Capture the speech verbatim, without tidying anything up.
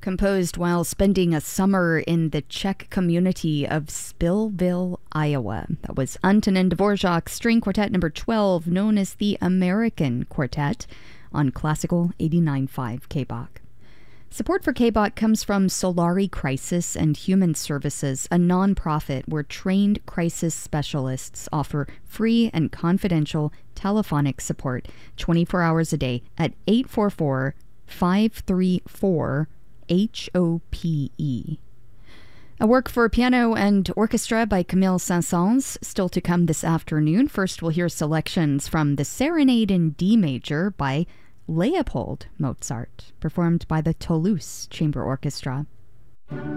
composed while spending a summer in the Czech community of Spillville, Iowa. That was Antonin Dvorak's string quartet number twelve, known as the American Quartet, on Classical eighty-nine point five K B O C. Support for K B O C comes from Solari Crisis and Human Services, a nonprofit where trained crisis specialists offer free and confidential telephonic support twenty-four hours a day at eight four four, five three four, H O P E. A work for piano and orchestra by Camille Saint-Saëns still to come this afternoon. First, we'll hear selections from the Serenade in D major by Leopold Mozart, performed by the Toulouse Chamber Orchestra.